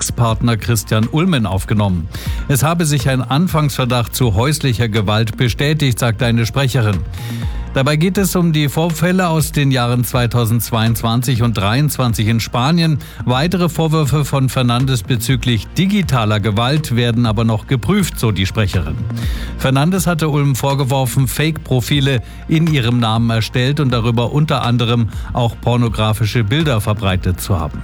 Ex-Partner Christian Ulmen aufgenommen. Es habe sich ein Anfangsverdacht zu häuslicher Gewalt bestätigt, sagte eine Sprecherin. Dabei geht es um die Vorfälle aus den Jahren 2022 und 2023 in Spanien. Weitere Vorwürfe von Fernandes bezüglich digitaler Gewalt werden aber noch geprüft, so die Sprecherin. Fernandes hatte Ulm vorgeworfen, Fake-Profile in ihrem Namen erstellt und darüber unter anderem auch pornografische Bilder verbreitet zu haben.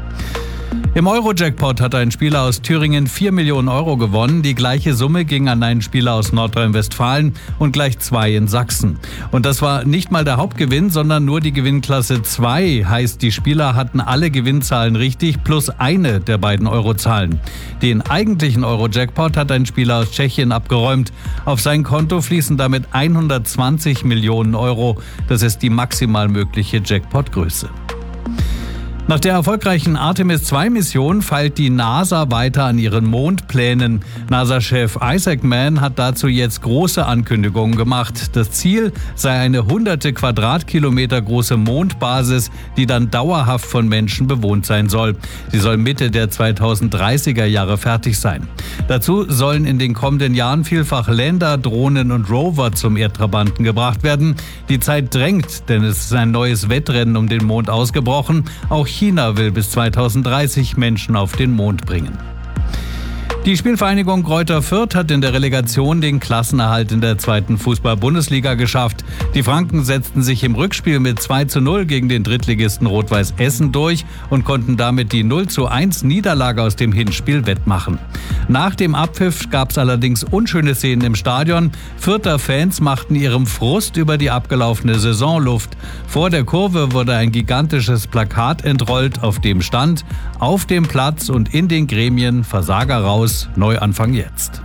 Im Euro-Jackpot hat ein Spieler aus Thüringen 4 Millionen Euro gewonnen. Die gleiche Summe ging an einen Spieler aus Nordrhein-Westfalen und gleich 2 in Sachsen. Und das war nicht mal der Hauptgewinn, sondern nur die Gewinnklasse 2. Heißt, die Spieler hatten alle Gewinnzahlen richtig, plus eine der beiden Eurozahlen. Den eigentlichen Euro-Jackpot hat ein Spieler aus Tschechien abgeräumt. Auf sein Konto fließen damit 120 Millionen Euro. Das ist die maximal mögliche Jackpot-Größe. Nach der erfolgreichen Artemis-2-Mission feilt die NASA weiter an ihren Mondplänen. NASA-Chef Isaac Mann hat dazu jetzt große Ankündigungen gemacht. Das Ziel sei eine 100 Quadratkilometer große Mondbasis, die dann dauerhaft von Menschen bewohnt sein soll. Sie soll Mitte der 2030er Jahre fertig sein. Dazu sollen in den kommenden Jahren vielfach Lander, Drohnen und Rover zum Erdtrabanten gebracht werden. Die Zeit drängt, denn es ist ein neues Wettrennen um den Mond ausgebrochen. Auch China will bis 2030 Menschen auf den Mond bringen. Die Spielvereinigung Greuther Fürth hat in der Relegation den Klassenerhalt in der 2. Fußball-Bundesliga geschafft. Die Franken setzten sich im Rückspiel mit 2:0 gegen den Drittligisten Rot-Weiß Essen durch und konnten damit die 0:1 Niederlage aus dem Hinspiel wettmachen. Nach dem Abpfiff gab es allerdings unschöne Szenen im Stadion. Fürther Fans machten ihrem Frust über die abgelaufene Saison Luft. Vor der Kurve wurde ein gigantisches Plakat entrollt, auf dem stand: Auf dem Platz und in den Gremien Versager raus. Neuanfang jetzt.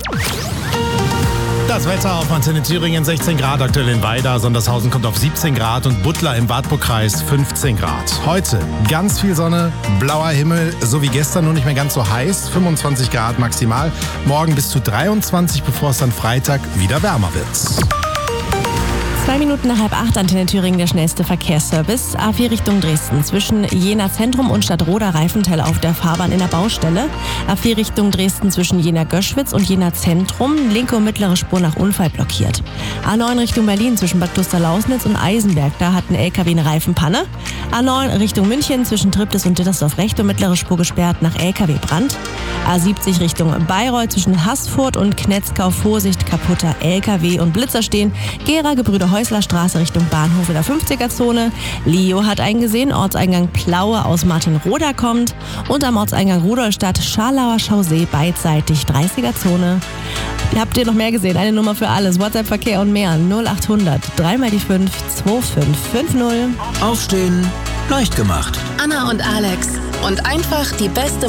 Das Wetter auf Antenne Thüringen, 16 Grad aktuell in Weida, Sondershausen kommt auf 17 Grad und Butler im Wartburgkreis 15 Grad. Heute ganz viel Sonne, blauer Himmel, so wie gestern, nur nicht mehr ganz so heiß, 25 Grad maximal. Morgen bis zu 23, bevor es dann Freitag wieder wärmer wird. 2 Minuten nach 7:30, Antenne Thüringen, der schnellste Verkehrsservice. A4 Richtung Dresden. Zwischen Jena Zentrum und Stadtroda Reifenteil auf der Fahrbahn in der Baustelle. A4 Richtung Dresden zwischen Jena Göschwitz und Jena Zentrum. Linke und mittlere Spur nach Unfall blockiert. A9 Richtung Berlin zwischen Bad Klosterlausnitz und Eisenberg. Da hat ein LKW eine Reifenpanne. A9 Richtung München zwischen Triptis und Dittersdorf. Rechte und mittlere Spur gesperrt nach LKW-Brand. A70 Richtung Bayreuth zwischen Haßfurt und Knetzkau. Vorsicht, kaputter LKW und Blitzer stehen. Gera Gebrüder Häusler Straße Richtung Bahnhof in der 50er-Zone. Leo hat eingesehen, Ortseingang Plaue aus Martinroda kommt. Und am Ortseingang Rudolstadt Scharlauer Chausee beidseitig 30er-Zone. Habt ihr noch mehr gesehen? Eine Nummer für alles. WhatsApp, Verkehr und mehr. 0800 3x5 2550. Aufstehen, leicht gemacht. Anna und Alex. Und einfach die beste